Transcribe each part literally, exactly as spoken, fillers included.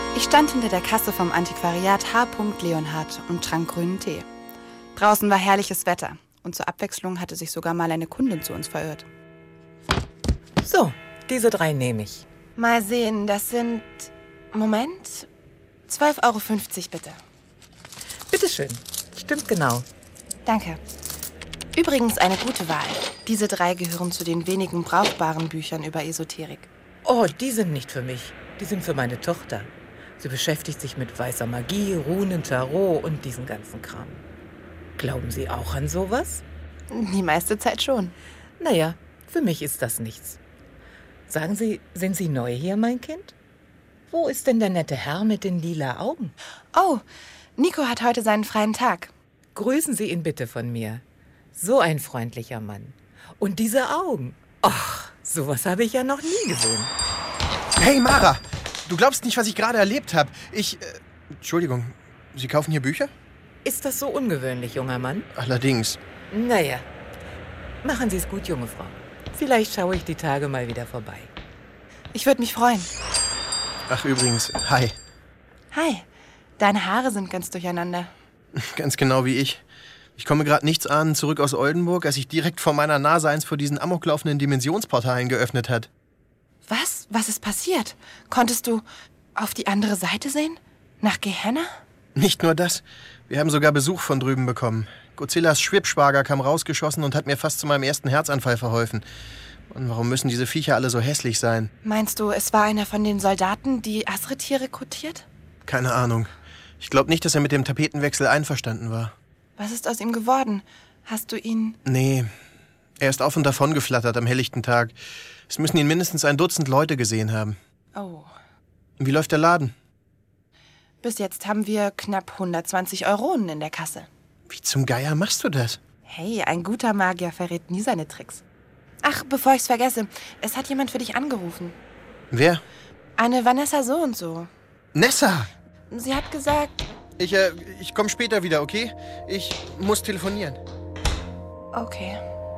Ich stand hinter der Kasse vom Antiquariat H. Leonhard und trank grünen Tee. Draußen war herrliches Wetter und zur Abwechslung hatte sich sogar mal eine Kundin zu uns verirrt. So, diese drei nehme ich. Mal sehen, das sind... Moment... zwölf Euro fünfzig bitte. Bitteschön, stimmt genau. Danke. Übrigens eine gute Wahl. Diese drei gehören zu den wenigen brauchbaren Büchern über Esoterik. Oh, die sind nicht für mich. Die sind für meine Tochter. Sie beschäftigt sich mit weißer Magie, Runen, Tarot und diesen ganzen Kram. Glauben Sie auch an sowas? Die meiste Zeit schon. Naja, für mich ist das nichts. Sagen Sie, sind Sie neu hier, mein Kind? Wo ist denn der nette Herr mit den lila Augen? Oh, Nico hat heute seinen freien Tag. Grüßen Sie ihn bitte von mir. So ein freundlicher Mann. Und diese Augen. Ach, sowas habe ich ja noch nie gesehen. Hey, Mara! Du glaubst nicht, was ich gerade erlebt habe. Ich... Äh, Entschuldigung, Sie kaufen hier Bücher? Ist das so ungewöhnlich, junger Mann? Allerdings. Naja, machen Sie es gut, junge Frau. Vielleicht schaue ich die Tage mal wieder vorbei. Ich würde mich freuen. Ach, übrigens, hi. Hi, deine Haare sind ganz durcheinander. Ganz genau wie ich. Ich komme gerade nichts ahnend zurück aus Oldenburg, als sich direkt vor meiner Nase eins vor diesen amoklaufenden Dimensionsportalen geöffnet hat. Was? Was ist passiert? Konntest du auf die andere Seite sehen? Nach Gehenna? Nicht nur das. Wir haben sogar Besuch von drüben bekommen. Godzillas Schwippschwager kam rausgeschossen und hat mir fast zu meinem ersten Herzanfall verholfen. Und warum müssen diese Viecher alle so hässlich sein? Meinst du, es war einer von den Soldaten, die Asritir rekrutiert? Keine Ahnung. Ich glaube nicht, dass er mit dem Tapetenwechsel einverstanden war. Was ist aus ihm geworden? Hast du ihn... Nee, er ist auf und davon geflattert am helllichten Tag. Es müssen ihn mindestens ein Dutzend Leute gesehen haben. Oh. Wie läuft der Laden? Bis jetzt haben wir knapp hundertzwanzig Euronen in der Kasse. Wie zum Geier machst du das? Hey, ein guter Magier verrät nie seine Tricks. Ach, bevor ich's vergesse, es hat jemand für dich angerufen. Wer? Eine Vanessa so und so. Nessa! Sie hat gesagt... Ich, äh, ich komme später wieder, okay? Ich muss telefonieren. Okay.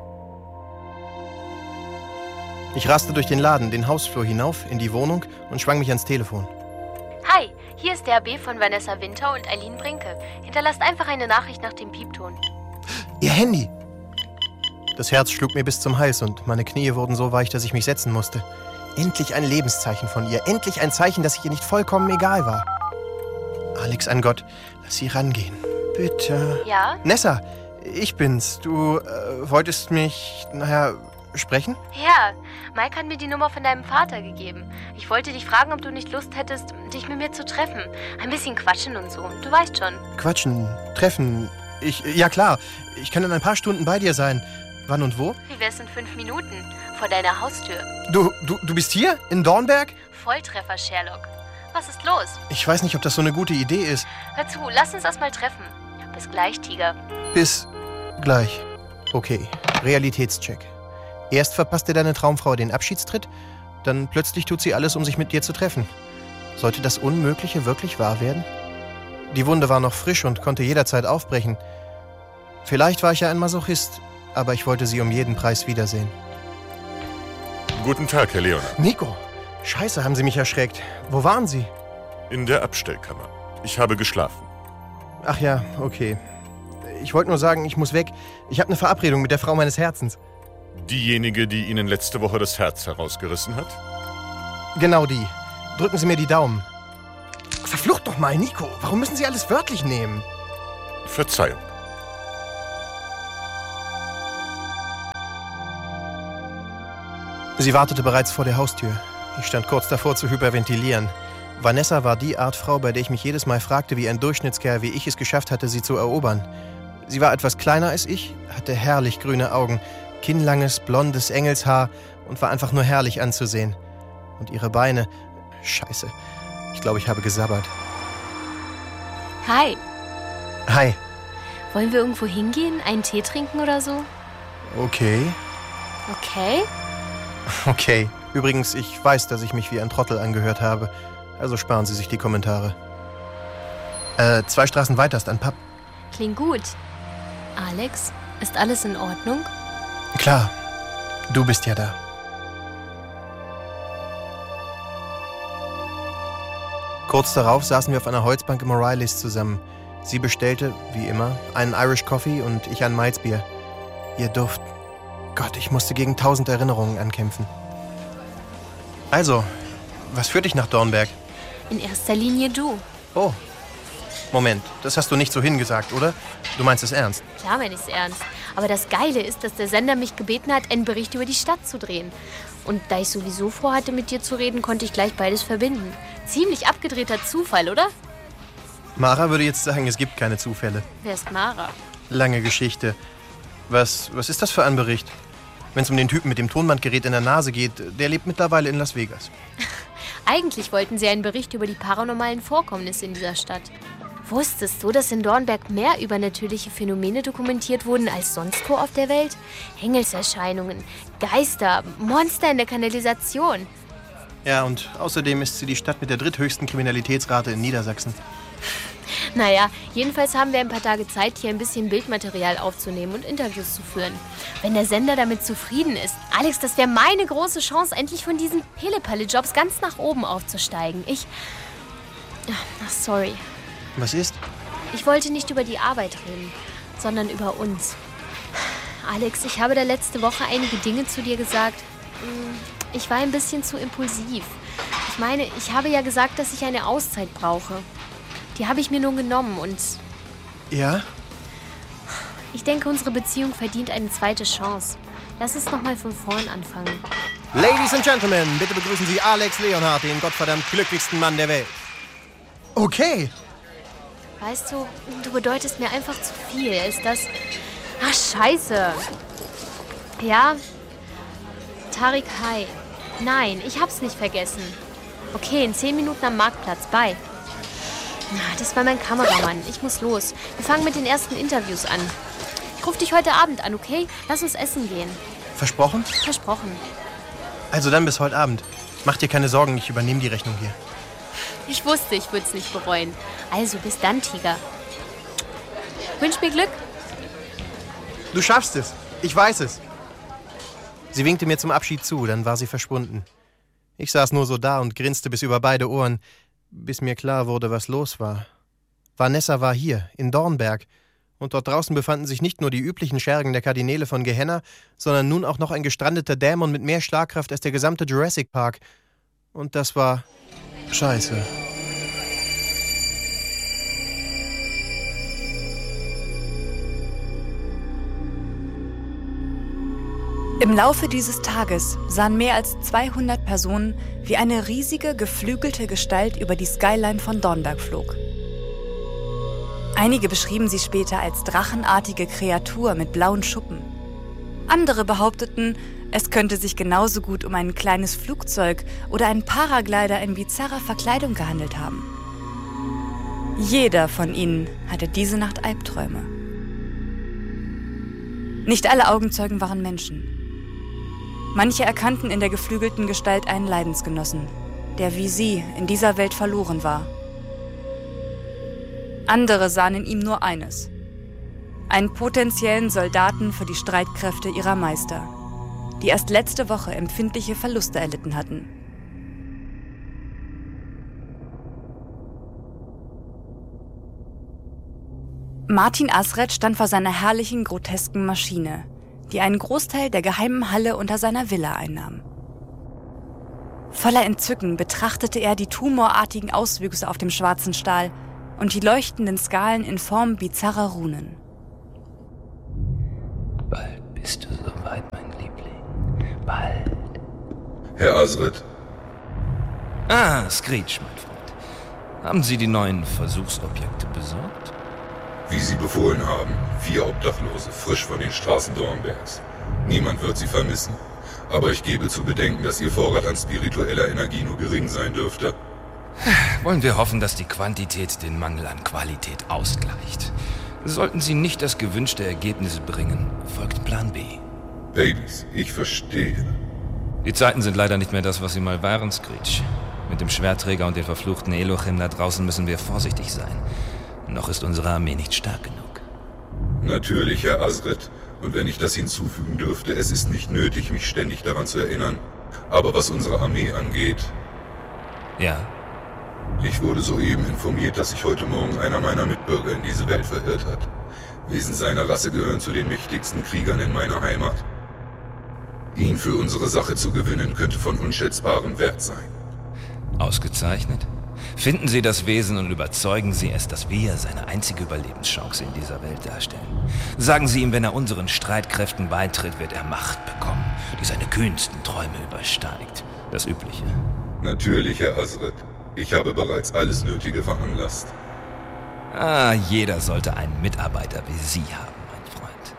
Ich raste durch den Laden, den Hausflur hinauf, in die Wohnung und schwang mich ans Telefon. Hi, hier ist der B von Vanessa Winter und Eileen Brinke. Hinterlasst einfach eine Nachricht nach dem Piepton. Ihr Handy! Das Herz schlug mir bis zum Hals und meine Knie wurden so weich, dass ich mich setzen musste. Endlich ein Lebenszeichen von ihr. Endlich ein Zeichen, dass ich ihr nicht vollkommen egal war. Alex, an Gott, lass sie rangehen. Bitte. Ja? Nessa, ich bin's. Du äh, wolltest mich, naja, sprechen? Ja, Mike hat mir die Nummer von deinem Vater gegeben. Ich wollte dich fragen, ob du nicht Lust hättest, dich mit mir zu treffen. Ein bisschen quatschen und so. Du weißt schon. Quatschen, treffen. Ich, ja klar, ich kann in ein paar Stunden bei dir sein. Wann und wo? Wie wär's in fünf Minuten? Vor deiner Haustür. Du, du, du bist hier? In Dornberg? Volltreffer, Sherlock. Was ist los? Ich weiß nicht, ob das so eine gute Idee ist. Hör zu, lass uns erst mal treffen. Bis gleich, Tiger. Bis gleich. Okay, Realitätscheck. Erst verpasst dir deine Traumfrau den Abschiedstritt, dann plötzlich tut sie alles, um sich mit dir zu treffen. Sollte das Unmögliche wirklich wahr werden? Die Wunde war noch frisch und konnte jederzeit aufbrechen. Vielleicht war ich ja ein Masochist, aber ich wollte sie um jeden Preis wiedersehen. Guten Tag, Herr Leonard. Nico! Scheiße, haben Sie mich erschreckt. Wo waren Sie? In der Abstellkammer. Ich habe geschlafen. Ach ja, okay. Ich wollte nur sagen, ich muss weg. Ich habe eine Verabredung mit der Frau meines Herzens. Diejenige, die Ihnen letzte Woche das Herz herausgerissen hat? Genau die. Drücken Sie mir die Daumen. Verflucht doch mal, Nico. Warum müssen Sie alles wörtlich nehmen? Verzeihung. Sie wartete bereits vor der Haustür. Ich stand kurz davor zu hyperventilieren. Vanessa war die Art Frau, bei der ich mich jedes Mal fragte, wie ein Durchschnittskerl wie ich es geschafft hatte, sie zu erobern. Sie war etwas kleiner als ich, hatte herrlich grüne Augen, kinnlanges, blondes Engelshaar und war einfach nur herrlich anzusehen. Und ihre Beine... Scheiße. Ich glaube, ich habe gesabbert. Hi. Hi. Wollen wir irgendwo hingehen? Einen Tee trinken oder so? Okay. Okay. Okay. Übrigens, ich weiß, dass ich mich wie ein Trottel angehört habe. Also sparen Sie sich die Kommentare. Äh, zwei Straßen weiter ist ein Pub. Klingt gut. Alex, ist alles in Ordnung? Klar. Du bist ja da. Kurz darauf saßen wir auf einer Holzbank im O'Reillys zusammen. Sie bestellte, wie immer, einen Irish Coffee und ich ein Malzbier. Ihr Duft. Gott, ich musste gegen tausend Erinnerungen ankämpfen. Also, was führt dich nach Dornberg? In erster Linie du. Oh, Moment, das hast du nicht so hingesagt, oder? Du meinst es ernst? Klar meine ich's ernst. Aber das Geile ist, dass der Sender mich gebeten hat, einen Bericht über die Stadt zu drehen. Und da ich sowieso vorhatte, mit dir zu reden, konnte ich gleich beides verbinden. Ziemlich abgedrehter Zufall, oder? Mara würde jetzt sagen, es gibt keine Zufälle. Wer ist Mara? Lange Geschichte. Was, was ist das für ein Bericht? Wenn es um den Typen mit dem Tonbandgerät in der Nase geht, der lebt mittlerweile in Las Vegas. Eigentlich wollten sie einen Bericht über die paranormalen Vorkommnisse in dieser Stadt. Wusstest du, dass in Dornberg mehr übernatürliche Phänomene dokumentiert wurden als sonst wo auf der Welt? Engelserscheinungen, Geister, Monster in der Kanalisation. Ja, und außerdem ist sie die Stadt mit der dritthöchsten Kriminalitätsrate in Niedersachsen. Naja, jedenfalls haben wir ein paar Tage Zeit, hier ein bisschen Bildmaterial aufzunehmen und Interviews zu führen. Wenn der Sender damit zufrieden ist. Alex, das wäre meine große Chance, endlich von diesen Pille-Palle-Jobs ganz nach oben aufzusteigen. Ich... Ach, sorry. Was ist? Ich wollte nicht über die Arbeit reden, sondern über uns. Alex, ich habe da letzte Woche einige Dinge zu dir gesagt. Ich war ein bisschen zu impulsiv. Ich meine, ich habe ja gesagt, dass ich eine Auszeit brauche. Die habe ich mir nun genommen und... Ja? Ich denke, unsere Beziehung verdient eine zweite Chance. Lass uns noch mal von vorn anfangen. Ladies and Gentlemen, bitte begrüßen Sie Alex Leonhardt, den gottverdammt glücklichsten Mann der Welt. Okay. Weißt du, du bedeutest mir einfach zu viel. Ist das... Ach, scheiße. Ja, Tariq Hai. Nein, ich hab's nicht vergessen. Okay, in zehn Minuten am Marktplatz. Bye. Na, das war mein Kameramann. Ich muss los. Wir fangen mit den ersten Interviews an. Ich rufe dich heute Abend an, okay? Lass uns essen gehen. Versprochen? Versprochen. Also dann bis heute Abend. Mach dir keine Sorgen, ich übernehme die Rechnung hier. Ich wusste, ich würde es nicht bereuen. Also, bis dann, Tiger. Wünsch mir Glück. Du schaffst es. Ich weiß es. Sie winkte mir zum Abschied zu, dann war sie verschwunden. Ich saß nur so da und grinste bis über beide Ohren, bis mir klar wurde, was los war. Vanessa war hier, in Dornberg. Und dort draußen befanden sich nicht nur die üblichen Schergen der Kardinäle von Gehenna, sondern nun auch noch ein gestrandeter Dämon mit mehr Schlagkraft als der gesamte Jurassic Park. Und das war... Scheiße. Im Laufe dieses Tages sahen mehr als zweihundert Personen, wie eine riesige, geflügelte Gestalt über die Skyline von Dornberg flog. Einige beschrieben sie später als drachenartige Kreatur mit blauen Schuppen. Andere behaupteten, es könnte sich genauso gut um ein kleines Flugzeug oder einen Paraglider in bizarrer Verkleidung gehandelt haben. Jeder von ihnen hatte diese Nacht Albträume. Nicht alle Augenzeugen waren Menschen. Manche erkannten in der geflügelten Gestalt einen Leidensgenossen, der wie sie in dieser Welt verloren war. Andere sahen in ihm nur eines: einen potenziellen Soldaten für die Streitkräfte ihrer Meister, die erst letzte Woche empfindliche Verluste erlitten hatten. Martin Asret stand vor seiner herrlichen, grotesken Maschine, die einen Großteil der geheimen Halle unter seiner Villa einnahm. Voller Entzücken betrachtete er die tumorartigen Auswüchse auf dem schwarzen Stahl und die leuchtenden Skalen in Form bizarrer Runen. Bald bist du soweit, mein Liebling. Bald. Herr Asret. Ah, Screech, mein Freund. Haben Sie die neuen Versuchsobjekte besorgt? Wie Sie befohlen haben. Vier Obdachlose, frisch von den Straßen Dornbergs. Niemand wird sie vermissen. Aber ich gebe zu bedenken, dass Ihr Vorrat an spiritueller Energie nur gering sein dürfte. Wollen wir hoffen, dass die Quantität den Mangel an Qualität ausgleicht. Sollten Sie nicht das gewünschte Ergebnis bringen, folgt Plan B. Babys, ich verstehe. Die Zeiten sind leider nicht mehr das, was sie mal waren, Screech. Mit dem Schwertträger und den verfluchten Elohim da draußen müssen wir vorsichtig sein. Noch ist unsere Armee nicht stark genug. Natürlich, Herr Asret. Und wenn ich das hinzufügen dürfte, es ist nicht nötig, mich ständig daran zu erinnern. Aber was unsere Armee angeht... Ja? Ich wurde soeben informiert, dass sich heute Morgen einer meiner Mitbürger in diese Welt verirrt hat. Wesen seiner Rasse gehören zu den mächtigsten Kriegern in meiner Heimat. Ihn für unsere Sache zu gewinnen, könnte von unschätzbarem Wert sein. Ausgezeichnet. Finden Sie das Wesen und überzeugen Sie es, dass wir seine einzige Überlebenschance in dieser Welt darstellen. Sagen Sie ihm, wenn er unseren Streitkräften beitritt, wird er Macht bekommen, die seine kühnsten Träume übersteigt. Das Übliche. Natürlich, Herr Azred. Ich habe bereits alles Nötige veranlasst. Ah, jeder sollte einen Mitarbeiter wie Sie haben, mein Freund.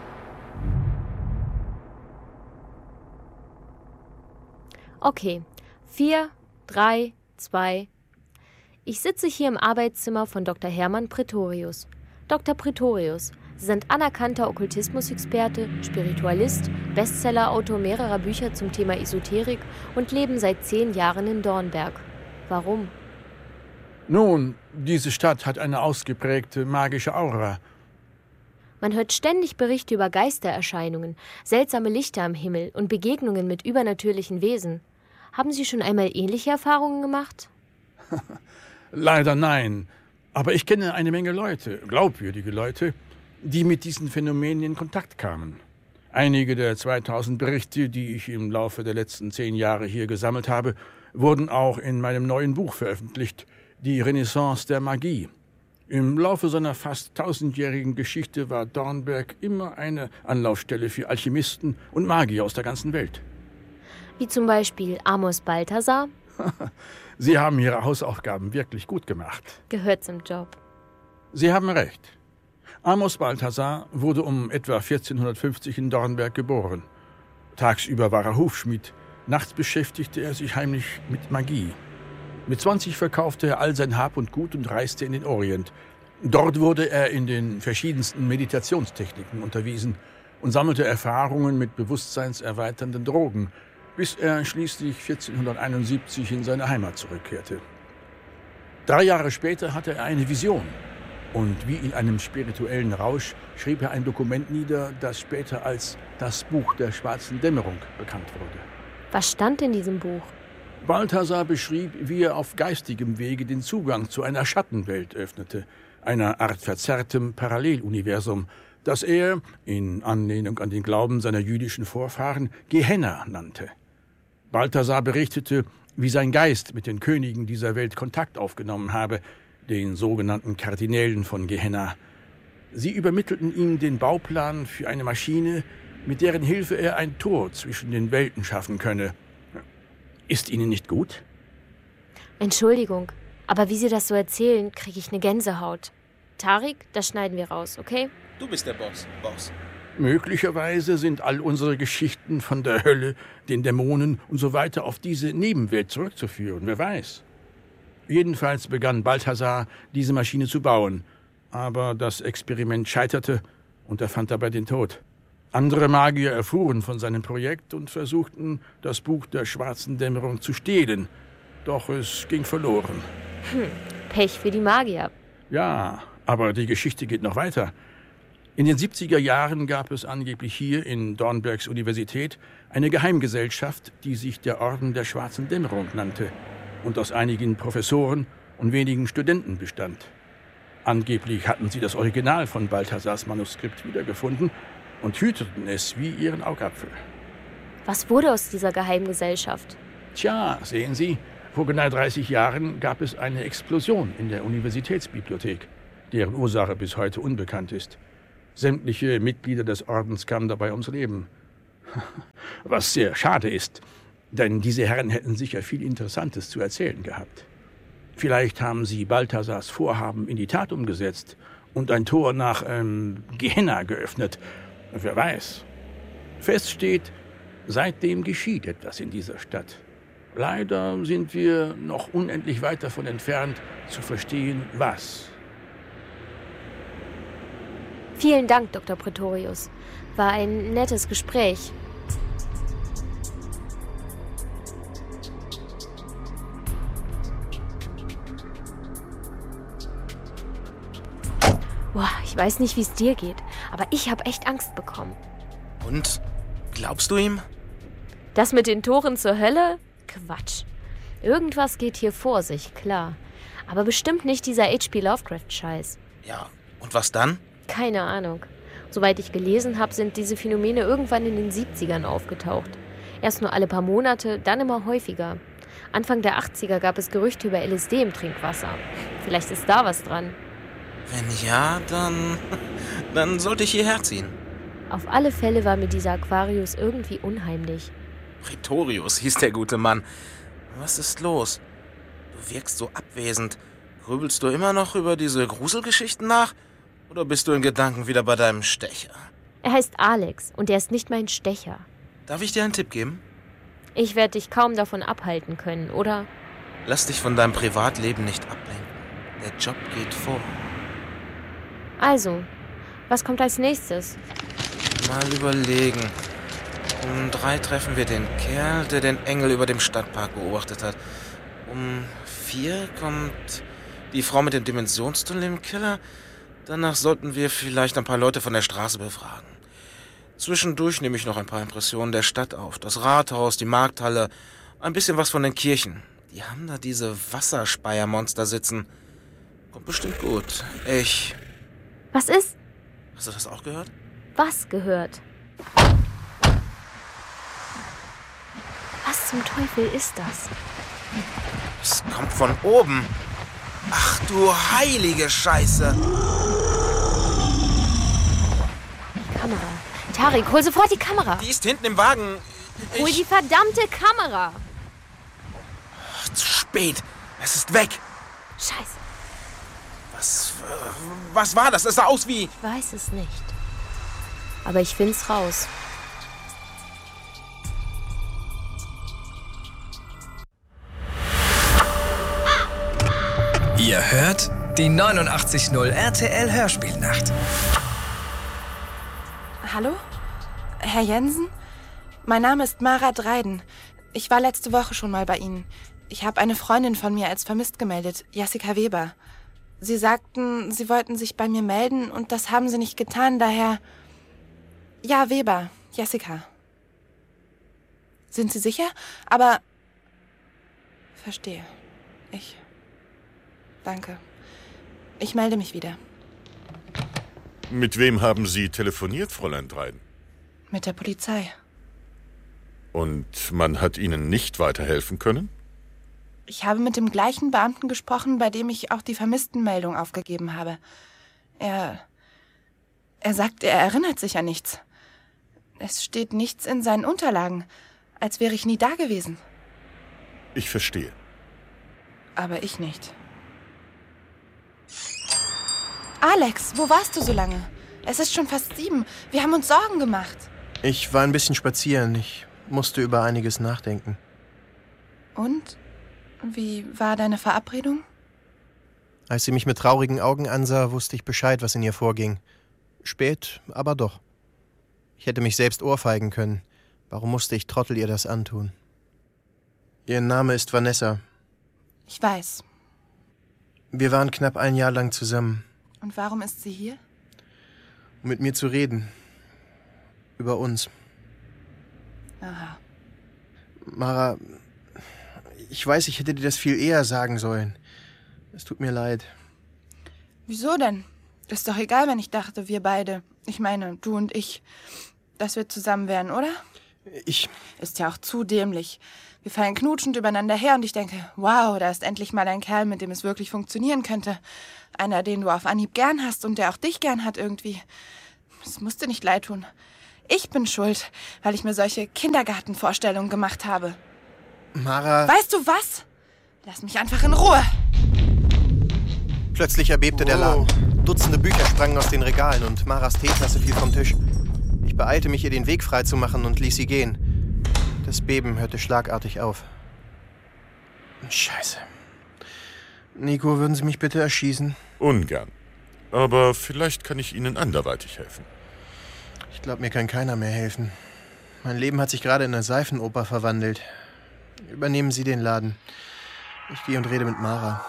Okay, vier, drei, zwei. Ich sitze hier im Arbeitszimmer von Doktor Hermann Pretorius. Doktor Pretorius, Sie sind anerkannter Okkultismusexperte, Spiritualist, Bestsellerautor mehrerer Bücher zum Thema Esoterik und leben seit zehn Jahren in Dornberg. Warum? Nun, diese Stadt hat eine ausgeprägte magische Aura. Man hört ständig Berichte über Geistererscheinungen, seltsame Lichter am Himmel und Begegnungen mit übernatürlichen Wesen. Haben Sie schon einmal ähnliche Erfahrungen gemacht? Leider nein. Aber ich kenne eine Menge Leute, glaubwürdige Leute, die mit diesen Phänomenen in Kontakt kamen. Einige der zweitausend Berichte, die ich im Laufe der letzten zehn Jahre hier gesammelt habe, wurden auch in meinem neuen Buch veröffentlicht, Die Renaissance der Magie. Im Laufe seiner fast tausendjährigen Geschichte war Dornberg immer eine Anlaufstelle für Alchemisten und Magier aus der ganzen Welt. Wie zum Beispiel Amos Balthasar? Sie haben Ihre Hausaufgaben wirklich gut gemacht. Gehört zum Job. Sie haben recht. Amos Balthasar wurde um etwa vierzehnhundertfünfzig in Dornberg geboren. Tagsüber war er Hufschmied, nachts beschäftigte er sich heimlich mit Magie. Mit zwanzig verkaufte er all sein Hab und Gut und reiste in den Orient. Dort wurde er in den verschiedensten Meditationstechniken unterwiesen und sammelte Erfahrungen mit bewusstseinserweiternden Drogen, bis er schließlich vierzehnhunderteinundsiebzig in seine Heimat zurückkehrte. Drei Jahre später hatte er eine Vision. Und wie in einem spirituellen Rausch schrieb er ein Dokument nieder, das später als das Buch der schwarzen Dämmerung bekannt wurde. Was stand in diesem Buch? Balthasar beschrieb, wie er auf geistigem Wege den Zugang zu einer Schattenwelt öffnete, einer Art verzerrtem Paralleluniversum, das er, in Anlehnung an den Glauben seiner jüdischen Vorfahren, Gehenna nannte. Balthasar berichtete, wie sein Geist mit den Königen dieser Welt Kontakt aufgenommen habe, den sogenannten Kardinälen von Gehenna. Sie übermittelten ihm den Bauplan für eine Maschine, mit deren Hilfe er ein Tor zwischen den Welten schaffen könne. Ist Ihnen nicht gut? Entschuldigung, aber wie Sie das so erzählen, kriege ich eine Gänsehaut. Tarik, das schneiden wir raus, okay? Du bist der Boss, Boss. Möglicherweise sind all unsere Geschichten von der Hölle, den Dämonen und so weiter auf diese Nebenwelt zurückzuführen, wer weiß. Jedenfalls begann Balthasar, diese Maschine zu bauen. Aber das Experiment scheiterte und er fand dabei den Tod. Andere Magier erfuhren von seinem Projekt und versuchten, das Buch der schwarzen Dämmerung zu stehlen. Doch es ging verloren. Hm, Pech für die Magier. Ja, aber die Geschichte geht noch weiter. In den siebziger Jahren gab es angeblich hier in Dornbergs Universität eine Geheimgesellschaft, die sich der Orden der schwarzen Dämmerung nannte und aus einigen Professoren und wenigen Studenten bestand. Angeblich hatten sie das Original von Balthasars Manuskript wiedergefunden und hüteten es wie ihren Augapfel. Was wurde aus dieser Geheimgesellschaft? Tja, sehen Sie, vor genau dreißig Jahren gab es eine Explosion in der Universitätsbibliothek, deren Ursache bis heute unbekannt ist. Sämtliche Mitglieder des Ordens kamen dabei ums Leben. Was sehr schade ist, denn diese Herren hätten sicher viel Interessantes zu erzählen gehabt. Vielleicht haben sie Balthasars Vorhaben in die Tat umgesetzt und ein Tor nach ähm, Gehenna geöffnet. Wer weiß. Fest steht, seitdem geschieht etwas in dieser Stadt. Leider sind wir noch unendlich weit davon entfernt, zu verstehen, was. Vielen Dank, Doktor Pretorius. War ein nettes Gespräch. Boah, ich weiß nicht, wie es dir geht, aber ich habe echt Angst bekommen. Und? Glaubst du ihm? Das mit den Toren zur Hölle? Quatsch. Irgendwas geht hier vor sich, klar. Aber bestimmt nicht dieser H P Lovecraft-Scheiß. Ja, und was dann? Keine Ahnung. Soweit ich gelesen habe, sind diese Phänomene irgendwann in den siebzigern aufgetaucht. Erst nur alle paar Monate, dann immer häufiger. Anfang der achtziger gab es Gerüchte über L S D im Trinkwasser. Vielleicht ist da was dran. Wenn ja, dann... dann sollte ich hierher ziehen. Auf alle Fälle war mir dieser Aquarius irgendwie unheimlich. Pretorius hieß der gute Mann. Was ist los? Du wirkst so abwesend. Grübelst du immer noch über diese Gruselgeschichten nach? Oder bist du in Gedanken wieder bei deinem Stecher? Er heißt Alex und er ist nicht mein Stecher. Darf ich dir einen Tipp geben? Ich werde dich kaum davon abhalten können, oder? Lass dich von deinem Privatleben nicht ablenken. Der Job geht vor. Also, was kommt als nächstes? Mal überlegen. Um drei treffen wir den Kerl, der den Engel über dem Stadtpark beobachtet hat. Um vier kommt die Frau mit dem Dimensionstunnel im Keller. Danach sollten wir vielleicht ein paar Leute von der Straße befragen. Zwischendurch nehme ich noch ein paar Impressionen der Stadt auf. Das Rathaus, die Markthalle, ein bisschen was von den Kirchen. Die haben da diese Wasserspeiermonster sitzen. Kommt bestimmt gut. Ich... Was ist? Hast du das auch gehört? Was gehört? Was zum Teufel ist das? Es kommt von oben. Ach du heilige Scheiße. Kamera. Tarik, hol sofort die Kamera. Die ist hinten im Wagen. Ich... Hol die verdammte Kamera. Ach, zu spät. Es ist weg. Scheiße. Was, was war das? Es sah aus wie... Ich weiß es nicht. Aber ich find's raus. Ihr hört die neunundachtzig Komma null R T L Hörspielnacht. Hallo? Herr Jensen? Mein Name ist Mara Dreiden. Ich war letzte Woche schon mal bei Ihnen. Ich habe eine Freundin von mir als vermisst gemeldet, Jessica Weber. Sie sagten, Sie wollten sich bei mir melden und das haben Sie nicht getan, daher... Ja, Weber, Jessica. Sind Sie sicher? Aber... Verstehe. Ich... Danke. Ich melde mich wieder. Mit wem haben Sie telefoniert, Fräulein Dreiden? Mit der Polizei. Und man hat Ihnen nicht weiterhelfen können? Ich habe mit dem gleichen Beamten gesprochen, bei dem ich auch die Vermisstenmeldung aufgegeben habe. Er... Er sagt, er erinnert sich an nichts. Es steht nichts in seinen Unterlagen, als wäre ich nie da gewesen. Ich verstehe. Aber ich nicht. Alex, wo warst du so lange? Es ist schon fast sieben. Wir haben uns Sorgen gemacht. Ich war ein bisschen spazieren. Ich musste über einiges nachdenken. Und? Wie war deine Verabredung? Als sie mich mit traurigen Augen ansah, wusste ich Bescheid, was in ihr vorging. Spät, aber doch. Ich hätte mich selbst ohrfeigen können. Warum musste ich Trottel ihr das antun? Ihr Name ist Vanessa. Ich weiß. Wir waren knapp ein Jahr lang zusammen. Und warum ist sie hier? Um mit mir zu reden. Über uns. Aha. Mara, ich weiß, ich hätte dir das viel eher sagen sollen. Es tut mir leid. Wieso denn? Ist doch egal, wenn ich dachte, wir beide, ich meine, du und ich, dass wir zusammen wären, oder? Ich... Ist ja auch zu dämlich. Wir fallen knutschend übereinander her und ich denke, wow, da ist endlich mal ein Kerl, mit dem es wirklich funktionieren könnte. Einer, den du auf Anhieb gern hast und der auch dich gern hat irgendwie. Es muss dir nicht leid tun. Ich bin schuld, weil ich mir solche Kindergartenvorstellungen gemacht habe. Mara... Weißt du was? Lass mich einfach in Ruhe. Plötzlich erbebte oh. der Laden. Dutzende Bücher sprangen aus den Regalen und Maras Teetasse fiel vom Tisch. Ich beeilte mich, ihr den Weg freizumachen und ließ sie gehen. Das Beben hörte schlagartig auf. Scheiße. Nico, würden Sie mich bitte erschießen? Ungern. Aber vielleicht kann ich Ihnen anderweitig helfen. Ich glaube, mir kann keiner mehr helfen. Mein Leben hat sich gerade in eine Seifenoper verwandelt. Übernehmen Sie den Laden. Ich gehe und rede mit Mara.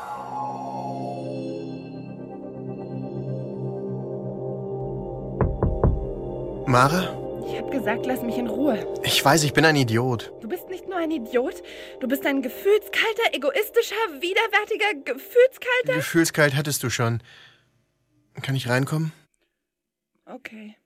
Mara? Ich hab gesagt, lass mich in Ruhe. Ich weiß, ich bin ein Idiot. Du bist nicht nur ein Idiot, du bist ein gefühlskalter, egoistischer, widerwärtiger, gefühlskalter... Gefühlskalt hattest du schon. Kann ich reinkommen? Okay.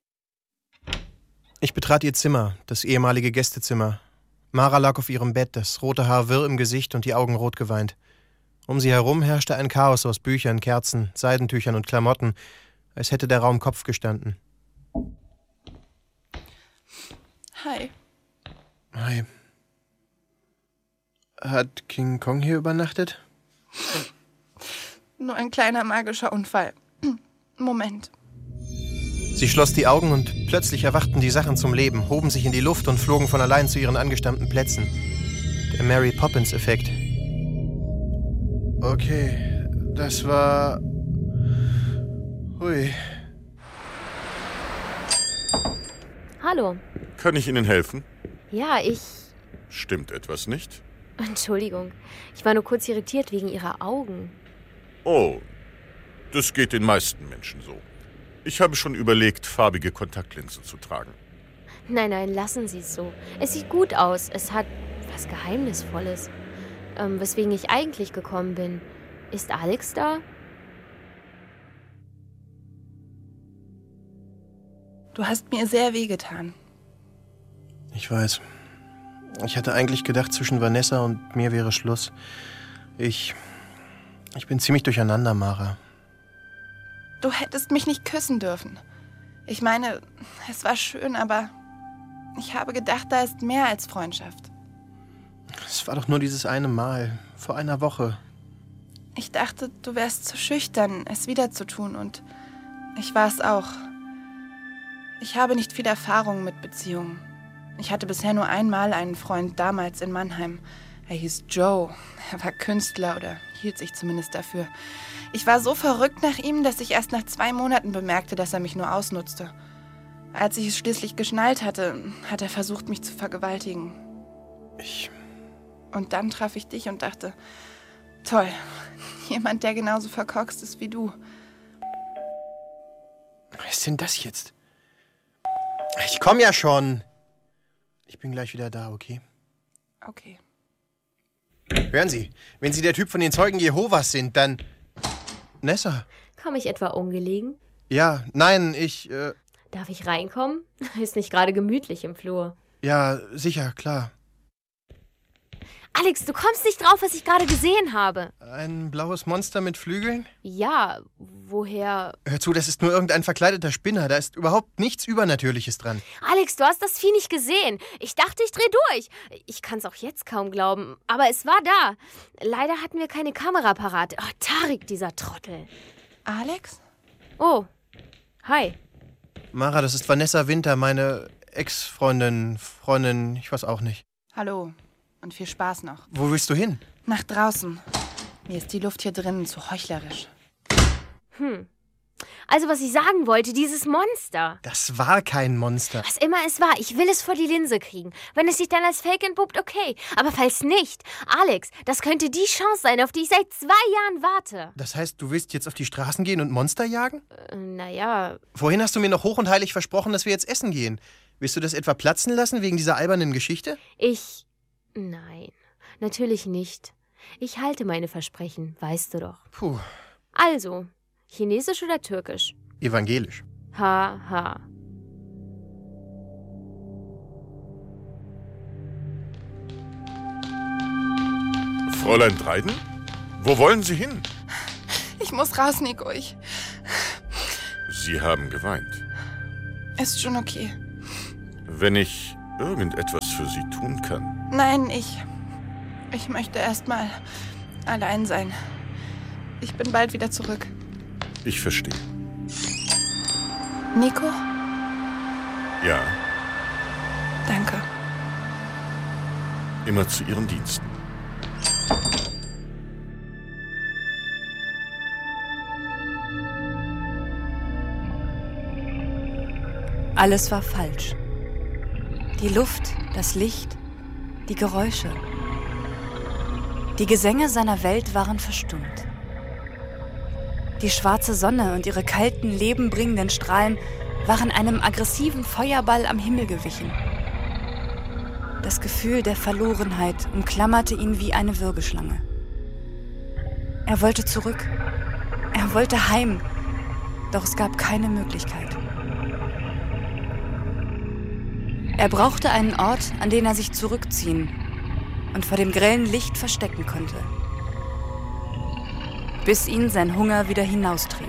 Ich betrat ihr Zimmer, das ehemalige Gästezimmer. Mara lag auf ihrem Bett, das rote Haar wirr im Gesicht und die Augen rot geweint. Um sie herum herrschte ein Chaos aus Büchern, Kerzen, Seidentüchern und Klamotten, als hätte der Raum Kopf gestanden. Hi. Hi. Hat King Kong hier übernachtet? Nur ein kleiner magischer Unfall. Moment. Sie schloss die Augen und plötzlich erwachten die Sachen zum Leben, hoben sich in die Luft und flogen von allein zu ihren angestammten Plätzen. Der Mary Poppins-Effekt. Okay, das war... Hui. Hallo. Kann ich Ihnen helfen? Ja, ich... Stimmt etwas nicht? Entschuldigung, ich war nur kurz irritiert wegen Ihrer Augen. Oh, das geht den meisten Menschen so. Ich habe schon überlegt, farbige Kontaktlinsen zu tragen. Nein, nein, lassen Sie es so. Es sieht gut aus. Es hat was Geheimnisvolles. Ähm, weswegen ich eigentlich gekommen bin. Ist Alex da? Du hast mir sehr wehgetan. Ich weiß. Ich hatte eigentlich gedacht, zwischen Vanessa und mir wäre Schluss. Ich... Ich bin ziemlich durcheinander, Mara. Du hättest mich nicht küssen dürfen. Ich meine, es war schön, aber ich habe gedacht, da ist mehr als Freundschaft. Es war doch nur dieses eine Mal, vor einer Woche. Ich dachte, du wärst zu schüchtern, es wieder zu tun, und ich war es auch. Ich habe nicht viel Erfahrung mit Beziehungen. Ich hatte bisher nur einmal einen Freund, damals in Mannheim. Er hieß Joe. Er war Künstler oder hielt sich zumindest dafür. Ich war so verrückt nach ihm, dass ich erst nach zwei Monaten bemerkte, dass er mich nur ausnutzte. Als ich es schließlich geschnallt hatte, hat er versucht, mich zu vergewaltigen. Ich... Und dann traf ich dich und dachte, toll, jemand, der genauso verkorkst ist wie du. Was ist denn das jetzt? Ich komm ja schon. Ich bin gleich wieder da, okay? Okay. Hören Sie, wenn Sie der Typ von den Zeugen Jehovas sind, dann... Nessa. Komme ich etwa ungelegen? Ja, nein, ich... Äh... Darf ich reinkommen? Ist nicht gerade gemütlich im Flur. Ja, sicher, klar. Alex, du kommst nicht drauf, was ich gerade gesehen habe. Ein blaues Monster mit Flügeln? Ja, woher... Hör zu, das ist nur irgendein verkleideter Spinner. Da ist überhaupt nichts Übernatürliches dran. Alex, du hast das Vieh nicht gesehen. Ich dachte, ich dreh durch. Ich kann's auch jetzt kaum glauben, aber es war da. Leider hatten wir keine Kamera parat. Oh, Tarik, dieser Trottel. Alex? Oh, hi. Mara, das ist Vanessa Winter, meine Ex-Freundin, Freundin, ich weiß auch nicht. Hallo. Und viel Spaß noch. Wo willst du hin? Nach draußen. Mir ist die Luft hier drinnen zu heuchlerisch. Hm. Also, was ich sagen wollte, dieses Monster. Das war kein Monster. Was immer es war, ich will es vor die Linse kriegen. Wenn es sich dann als Fake entpuppt, okay. Aber falls nicht, Alex, das könnte die Chance sein, auf die ich seit zwei Jahren warte. Das heißt, du willst jetzt auf die Straßen gehen und Monster jagen? Äh, naja... Vorhin hast du mir noch hoch und heilig versprochen, dass wir jetzt essen gehen. Willst du das etwa platzen lassen wegen dieser albernen Geschichte? Ich... Nein, natürlich nicht. Ich halte meine Versprechen, weißt du doch. Puh. Also, chinesisch oder türkisch? Evangelisch. Ha, ha. Fräulein Dreiden? Wo wollen Sie hin? Ich muss raus, Nico. Ich... Sie haben geweint. Ist schon okay. Wenn ich irgendetwas für Sie tun kann. Nein, ich... Ich möchte erst mal allein sein. Ich bin bald wieder zurück. Ich verstehe. Nico? Ja. Danke. Immer zu Ihren Diensten. Alles war falsch. Die Luft, das Licht, die Geräusche. Die Gesänge seiner Welt waren verstummt. Die schwarze Sonne und ihre kalten, lebenbringenden Strahlen waren einem aggressiven Feuerball am Himmel gewichen. Das Gefühl der Verlorenheit umklammerte ihn wie eine Würgeschlange. Er wollte zurück. Er wollte heim. Doch es gab keine Möglichkeit. Er brauchte einen Ort, an den er sich zurückziehen und vor dem grellen Licht verstecken konnte, bis ihn sein Hunger wieder hinaustrieb.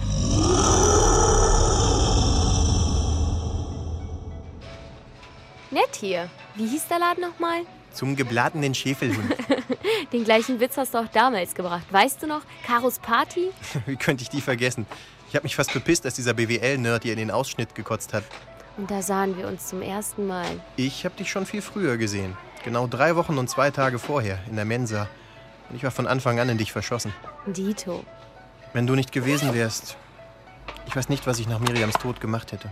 Nett hier. Wie hieß der Laden nochmal? Zum gebratenen Schäfelhund. Den gleichen Witz hast du auch damals gebracht. Weißt du noch? Karos Party? Wie könnte ich die vergessen? Ich habe mich fast bepisst, als dieser B W L-Nerd hier in den Ausschnitt gekotzt hat. Und da sahen wir uns zum ersten Mal. Ich habe dich schon viel früher gesehen. Genau drei Wochen und zwei Tage vorher, in der Mensa. Und ich war von Anfang an in dich verschossen. Dito. Wenn du nicht gewesen wärst, ich weiß nicht, was ich nach Miriams Tod gemacht hätte.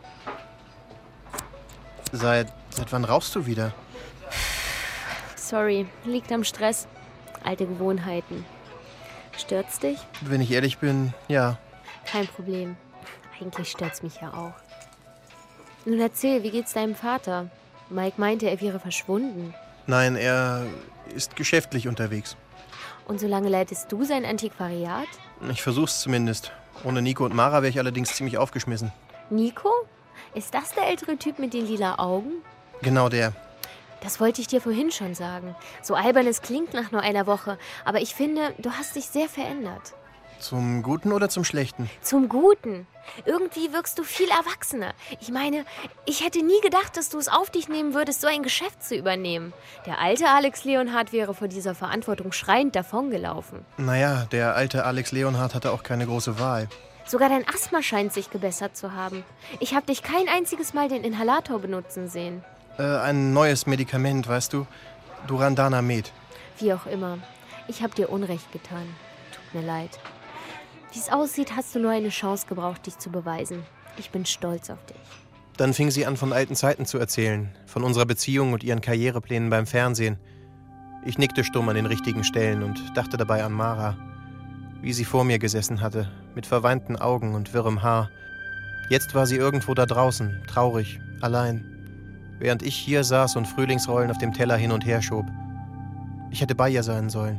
Seit, seit wann rauchst du wieder? Sorry, liegt am Stress. Alte Gewohnheiten. Stört's dich? Wenn ich ehrlich bin, ja. Kein Problem. Eigentlich stört's mich ja auch. Nun erzähl, wie geht's deinem Vater? Mike meinte, er wäre verschwunden. Nein, er ist geschäftlich unterwegs. Und so lange leitest du sein Antiquariat? Ich versuch's zumindest. Ohne Nico und Mara wäre ich allerdings ziemlich aufgeschmissen. Nico? Ist das der ältere Typ mit den lila Augen? Genau der. Das wollte ich dir vorhin schon sagen. So albern es klingt nach nur einer Woche, aber ich finde, du hast dich sehr verändert. Zum Guten oder zum Schlechten? Zum Guten. Irgendwie wirkst du viel erwachsener. Ich meine, ich hätte nie gedacht, dass du es auf dich nehmen würdest, so ein Geschäft zu übernehmen. Der alte Alex Leonhardt wäre vor dieser Verantwortung schreiend davongelaufen. Naja, der alte Alex Leonhardt hatte auch keine große Wahl. Sogar dein Asthma scheint sich gebessert zu haben. Ich habe dich kein einziges Mal den Inhalator benutzen sehen. Äh, ein neues Medikament, weißt du? Durandana Med. Wie auch immer. Ich habe dir Unrecht getan. Tut mir leid. Wie es aussieht, hast du nur eine Chance gebraucht, dich zu beweisen. Ich bin stolz auf dich. Dann fing sie an, von alten Zeiten zu erzählen. Von unserer Beziehung und ihren Karriereplänen beim Fernsehen. Ich nickte stumm an den richtigen Stellen und dachte dabei an Mara. Wie sie vor mir gesessen hatte, mit verweinten Augen und wirrem Haar. Jetzt war sie irgendwo da draußen, traurig, allein. Während ich hier saß und Frühlingsrollen auf dem Teller hin und her schob. Ich hätte bei ihr sein sollen.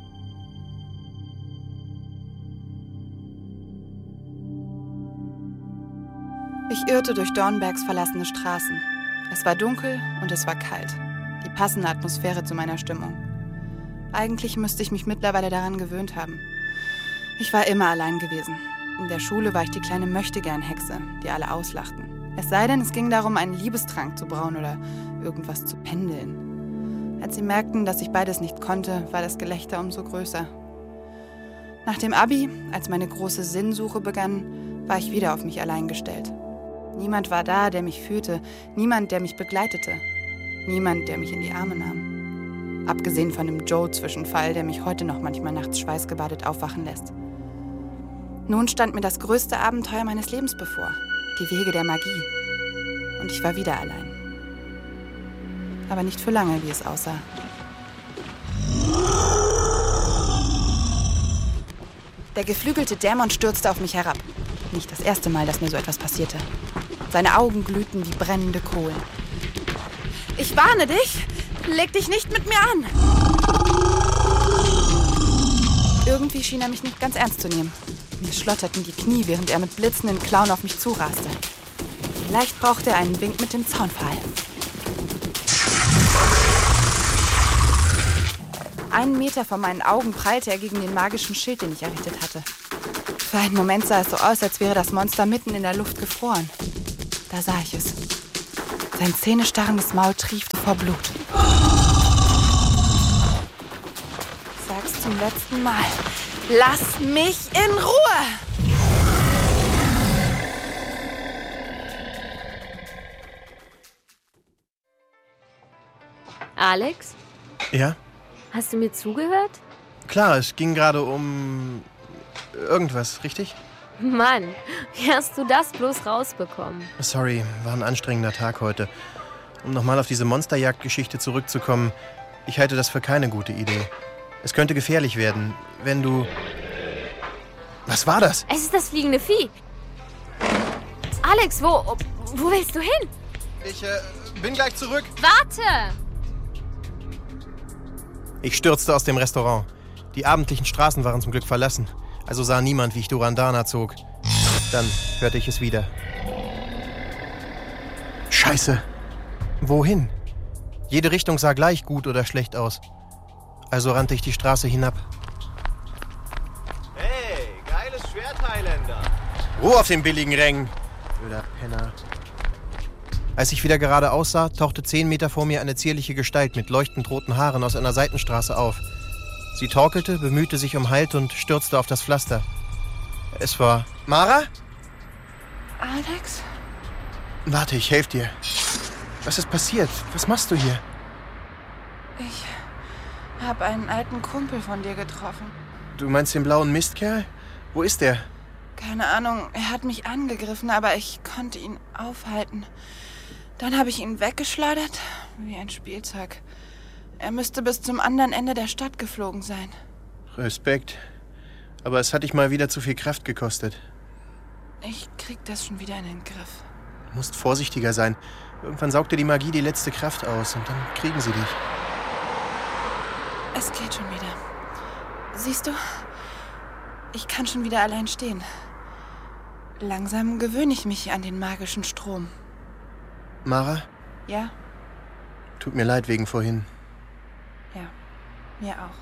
Ich irrte durch Dornbergs verlassene Straßen. Es war dunkel und es war kalt. Die passende Atmosphäre zu meiner Stimmung. Eigentlich müsste ich mich mittlerweile daran gewöhnt haben. Ich war immer allein gewesen. In der Schule war ich die kleine Möchtegern-Hexe, die alle auslachten. Es sei denn, es ging darum, einen Liebestrank zu brauen oder irgendwas zu pendeln. Als sie merkten, dass ich beides nicht konnte, war das Gelächter umso größer. Nach dem Abi, als meine große Sinnsuche begann, war ich wieder auf mich allein gestellt. Niemand war da, der mich führte, niemand, der mich begleitete, niemand, der mich in die Arme nahm. Abgesehen von dem Joe-Zwischenfall, der mich heute noch manchmal nachts schweißgebadet aufwachen lässt. Nun stand mir das größte Abenteuer meines Lebens bevor, die Wege der Magie. Und ich war wieder allein. Aber nicht für lange, wie es aussah. Der geflügelte Dämon stürzte auf mich herab. Nicht das erste Mal, dass mir so etwas passierte. Seine Augen glühten wie brennende Kohlen. Ich warne dich! Leg dich nicht mit mir an! Irgendwie schien er mich nicht ganz ernst zu nehmen. Mir schlotterten die Knie, während er mit blitzenden Klauen auf mich zuraste. Vielleicht brauchte er einen Wink mit dem Zaunpfahl. Einen Meter vor meinen Augen prallte er gegen den magischen Schild, den ich errichtet hatte. Für einen Moment sah es so aus, als wäre das Monster mitten in der Luft gefroren. Da sah ich es. Sein zähnestarrendes Maul triefte vor Blut. Ich sag's zum letzten Mal. Lass mich in Ruhe! Alex? Ja? Hast du mir zugehört? Klar, es ging gerade um irgendwas, richtig? Mann, wie hast du das bloß rausbekommen? Sorry, war ein anstrengender Tag heute. Um nochmal auf diese Monsterjagd-Geschichte zurückzukommen, ich halte das für keine gute Idee. Es könnte gefährlich werden, wenn du... Was war das? Es ist das fliegende Vieh. Alex, wo, wo willst du hin? Ich äh, bin gleich zurück. Warte! Ich stürzte aus dem Restaurant. Die abendlichen Straßen waren zum Glück verlassen. Also sah niemand, wie ich Durandana zog. Dann hörte ich es wieder. Scheiße. Wohin? Jede Richtung sah gleich gut oder schlecht aus. Also rannte ich die Straße hinab. Hey, geiles Schwert, Highlander. Ruhe auf den billigen Rängen. Blöder Penner. Als ich wieder geradeaus sah, tauchte zehn Meter vor mir eine zierliche Gestalt mit leuchtend roten Haaren aus einer Seitenstraße auf. Sie torkelte, bemühte sich um Halt und stürzte auf das Pflaster. Es war... Mara? Alex? Warte, ich helfe dir. Was ist passiert? Was machst du hier? Ich habe einen alten Kumpel von dir getroffen. Du meinst den blauen Mistkerl? Wo ist der? Keine Ahnung, er hat mich angegriffen, aber ich konnte ihn aufhalten. Dann habe ich ihn weggeschleudert, wie ein Spielzeug. Er müsste bis zum anderen Ende der Stadt geflogen sein. Respekt. Aber es hat dich mal wieder zu viel Kraft gekostet. Ich krieg das schon wieder in den Griff. Du musst vorsichtiger sein. Irgendwann saugt dir die Magie die letzte Kraft aus und dann kriegen sie dich. Es geht schon wieder. Siehst du, ich kann schon wieder allein stehen. Langsam gewöhne ich mich an den magischen Strom. Mara? Ja? Tut mir leid wegen vorhin. Ja, mir auch.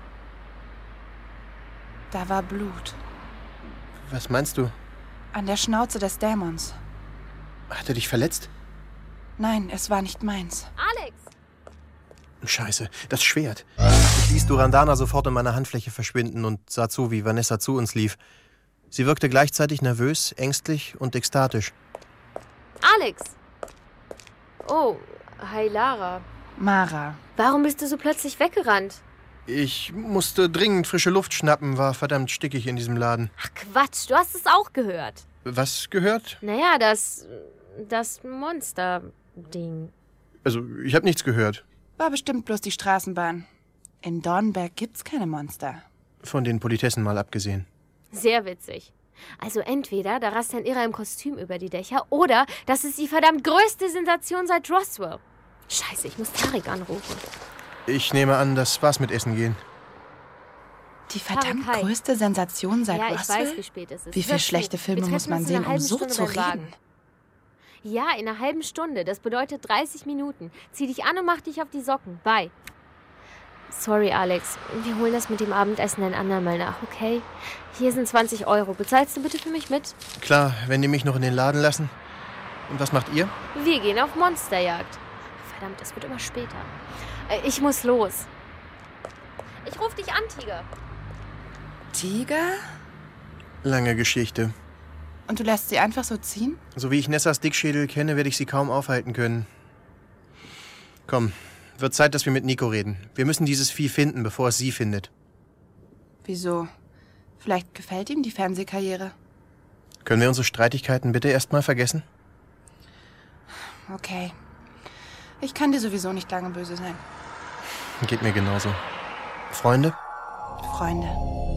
Da war Blut. Was meinst du? An der Schnauze des Dämons. Hat er dich verletzt? Nein, es war nicht meins. Alex! Scheiße, das Schwert. Ich ließ Durandana sofort in meiner Handfläche verschwinden und sah zu, wie Vanessa zu uns lief. Sie wirkte gleichzeitig nervös, ängstlich und ekstatisch. Alex! Oh, hi Lara. Mara. Warum bist du so plötzlich weggerannt? Ich musste dringend frische Luft schnappen, war verdammt stickig in diesem Laden. Ach Quatsch, du hast es auch gehört. Was gehört? Naja, das... das Monster-Ding. Also, ich habe nichts gehört. War bestimmt bloß die Straßenbahn. In Dornberg gibt's keine Monster. Von den Politessen mal abgesehen. Sehr witzig. Also entweder da rast ein Irrer im Kostüm über die Dächer oder das ist die verdammt größte Sensation seit Roswell. Scheiße, ich muss Tarik anrufen. Ich nehme an, das war's mit Essen gehen. Die verdammt Tarik, hi. größte Sensation seit ja, Roswell? ich weiß, wie spät es ist. Wie viele schlechte Filme muss man sehen, um so zu reden? Ja, in einer halben Stunde. Das bedeutet dreißig Minuten. Zieh dich an und mach dich auf die Socken. Bye. Sorry, Alex. Wir holen das mit dem Abendessen ein andermal nach, okay? Hier sind zwanzig Euro. Bezahlst du bitte für mich mit? Klar, wenn die mich noch in den Laden lassen. Und was macht ihr? Wir gehen auf Monsterjagd. Verdammt, es wird immer später. Ich muss los. Ich ruf dich an, Tiger. Tiger? Lange Geschichte. Und du lässt sie einfach so ziehen? So wie ich Nessas Dickschädel kenne, werde ich sie kaum aufhalten können. Komm, wird Zeit, dass wir mit Nico reden. Wir müssen dieses Vieh finden, bevor es sie findet. Wieso? Vielleicht gefällt ihm die Fernsehkarriere. Können wir unsere Streitigkeiten bitte erstmal vergessen? Okay. Ich kann dir sowieso nicht lange böse sein. Geht mir genauso. Freunde? Freunde.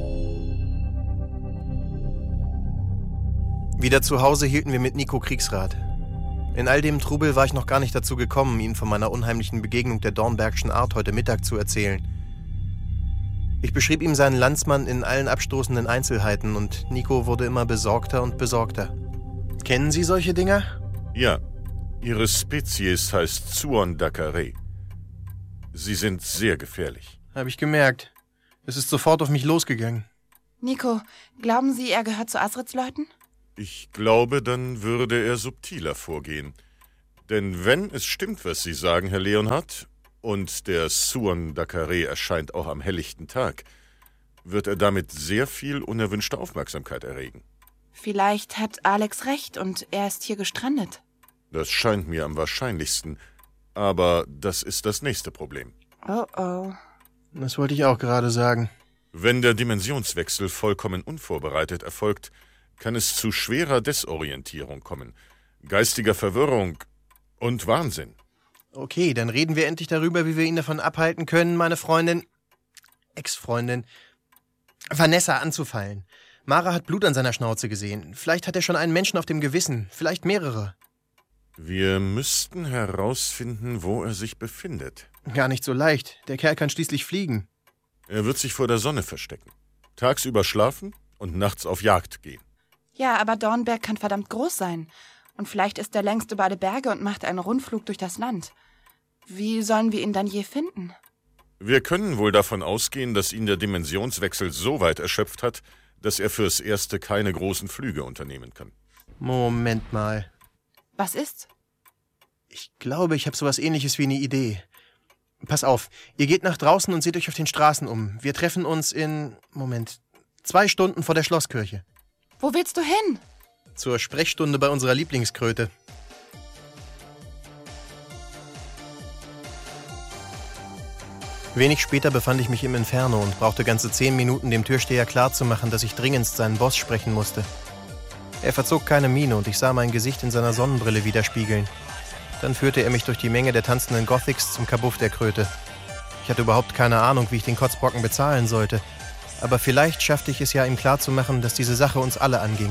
Wieder zu Hause hielten wir mit Nico Kriegsrat. In all dem Trubel war ich noch gar nicht dazu gekommen, ihm von meiner unheimlichen Begegnung der Dornbergschen Art heute Mittag zu erzählen. Ich beschrieb ihm seinen Landsmann in allen abstoßenden Einzelheiten und Nico wurde immer besorgter und besorgter. Kennen Sie solche Dinger? Ja, Ihre Spezies heißt Zuon-Dakare. Sie sind sehr gefährlich. Habe ich gemerkt. Es ist sofort auf mich losgegangen. Nico, glauben Sie, er gehört zu Asrids Leuten? Ich glaube, dann würde er subtiler vorgehen. Denn wenn es stimmt, was Sie sagen, Herr Leonhardt, und der Zuon-Dakare erscheint auch am helllichten Tag, wird er damit sehr viel unerwünschte Aufmerksamkeit erregen. Vielleicht hat Alex recht und er ist hier gestrandet. Das scheint mir am wahrscheinlichsten. Aber das ist das nächste Problem. Oh oh. Das wollte ich auch gerade sagen. Wenn der Dimensionswechsel vollkommen unvorbereitet erfolgt, kann es zu schwerer Desorientierung kommen, geistiger Verwirrung und Wahnsinn. Okay, dann reden wir endlich darüber, wie wir ihn davon abhalten können, meine Freundin, Ex-Freundin, Vanessa anzufallen. Mara hat Blut an seiner Schnauze gesehen. Vielleicht hat er schon einen Menschen auf dem Gewissen, vielleicht mehrere. Wir müssten herausfinden, wo er sich befindet. Gar nicht so leicht. Der Kerl kann schließlich fliegen. Er wird sich vor der Sonne verstecken. Tagsüber schlafen und nachts auf Jagd gehen. Ja, aber Dornberg kann verdammt groß sein. Und vielleicht ist er längst über alle Berge und macht einen Rundflug durch das Land. Wie sollen wir ihn dann je finden? Wir können wohl davon ausgehen, dass ihn der Dimensionswechsel so weit erschöpft hat, dass er fürs Erste keine großen Flüge unternehmen kann. Moment mal. Was ist's? Ich glaube, ich habe sowas Ähnliches wie eine Idee. Pass auf, ihr geht nach draußen und seht euch auf den Straßen um. Wir treffen uns in, Moment, zwei Stunden vor der Schlosskirche. Wo willst du hin? Zur Sprechstunde bei unserer Lieblingskröte. Wenig später befand ich mich im Inferno und brauchte ganze zehn Minuten, dem Türsteher klarzumachen, dass ich dringendst seinen Boss sprechen musste. Er verzog keine Miene und ich sah mein Gesicht in seiner Sonnenbrille widerspiegeln. Dann führte er mich durch die Menge der tanzenden Gothics zum Kabuff der Kröte. Ich hatte überhaupt keine Ahnung, wie ich den Kotzbrocken bezahlen sollte. Aber vielleicht schaffte ich es ja, ihm klarzumachen, dass diese Sache uns alle anging.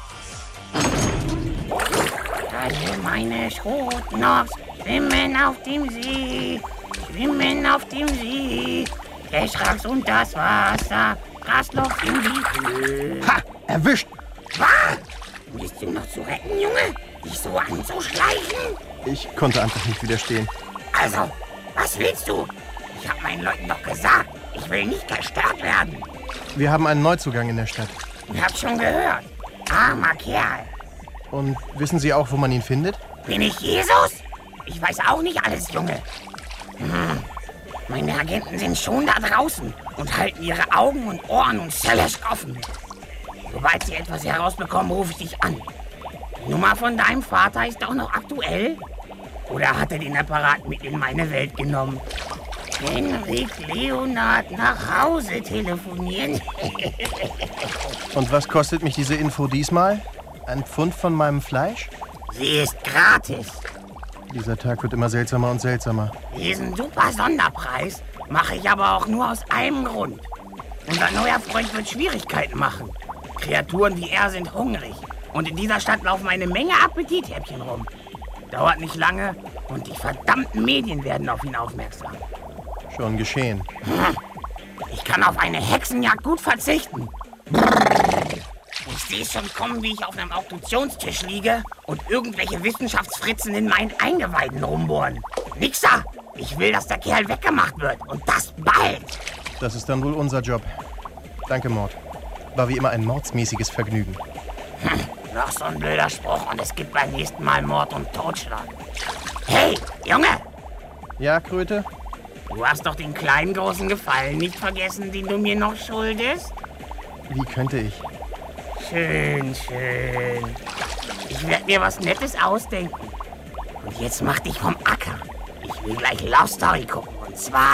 Alle meine Schrotnobs schwimmen auf dem See, schwimmen auf dem See. Der Schrags und das Wasser, Grasloch in die Höhe. Ha! Erwischt! Was? Bist du noch zu retten, Junge? Dich so anzuschleichen? Ich konnte einfach nicht widerstehen. Also, was willst du? Ich hab meinen Leuten doch gesagt, ich will nicht gestört werden. Wir haben einen Neuzugang in der Stadt. Ich hab schon gehört. Armer Kerl. Und wissen Sie auch, wo man ihn findet? Bin ich Jesus? Ich weiß auch nicht alles, Junge. Hm. Meine Agenten sind schon da draußen und halten ihre Augen und Ohren und Zellers offen. Sobald sie etwas herausbekommen, rufe ich dich an. Die Nummer von deinem Vater ist doch noch aktuell? Oder hat er den Apparat mit in meine Welt genommen? Henrik Leonard nach Hause telefonieren. Und was kostet mich diese Info diesmal? Ein Pfund von meinem Fleisch? Sie ist gratis. Dieser Tag wird immer seltsamer und seltsamer. Diesen super Sonderpreis mache ich aber auch nur aus einem Grund. Unser neuer Freund wird Schwierigkeiten machen. Kreaturen wie er sind hungrig. Und in dieser Stadt laufen eine Menge Appetithäppchen rum. Dauert nicht lange und die verdammten Medien werden auf ihn aufmerksam. Schon geschehen. Hm. Ich kann auf eine Hexenjagd gut verzichten. Ich sehe schon kommen, wie ich auf einem Auktionstisch liege und irgendwelche Wissenschaftsfritzen in meinen Eingeweiden rumbohren. Nixer! Ich will, dass der Kerl weggemacht wird. Und das bald. Das ist dann wohl unser Job. Danke, Mord. War wie immer ein mordsmäßiges Vergnügen. Hm, noch so ein blöder Spruch und es gibt beim nächsten Mal Mord und Totschlag. Hey, Junge! Ja, Kröte? Du hast doch den kleinen großen Gefallen nicht vergessen, den du mir noch schuldest? Wie könnte ich? Schön, schön. Ich werde mir was Nettes ausdenken. Und jetzt mach dich vom Acker. Ich will gleich Love Story gucken. Und zwar